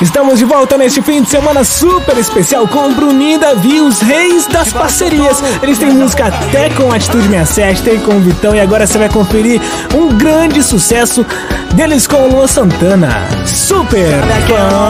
Estamos de volta neste fim de semana super especial com o Bruninho e Davi, os reis das parcerias. Eles têm música até com Atitude 67, tem com o Vitão, e agora você vai conferir um grande sucesso deles com o Luan Santana. Super!